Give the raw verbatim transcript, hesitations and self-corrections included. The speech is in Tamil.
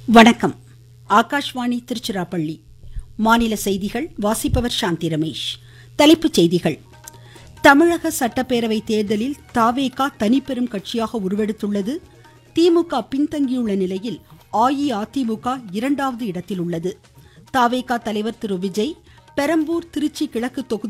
வணக்கம். ஆகாஷ்வாணி திருச்சிராப்பள்ளி. மாநில செய்திகள் வாசிப்பவர் சாந்தி ரமேஷ். தலைப்புச் செய்திகள். தமிழக சட்டப்பேரவை தேர்தலில் தாவேகா தனிப்பெரும் கட்சியாக உருவெடுத்துள்ளது. திமுக பின்தங்கியுள்ள நிலையில் அஇஅதிமுக இரண்டாவது இடத்தில் உள்ளது. தாவேகா தலைவர் திரு விஜய் பெரம்பூர், திருச்சி கிழக்கு தொகுதி